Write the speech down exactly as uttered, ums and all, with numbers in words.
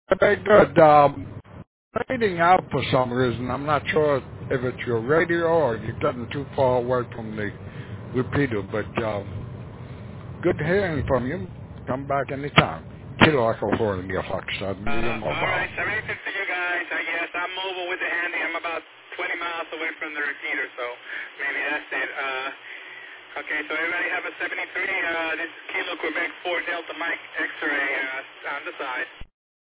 Very good. Um, fading out for some reason. I'm not sure if it's your radio or you're getting too far away from the repeater, but um, good hearing from you. Come back anytime. Kilo Echo four in your Fox seven Uh, million all mobile. right, seventy-six to you guys. I guess I'm mobile with the handy. I'm about twenty miles away from the repeater, so maybe that's it. Uh, okay, so everybody have a seventy-three. Uh, this is Kilo Quebec four Delta Mike X-ray uh, on the side.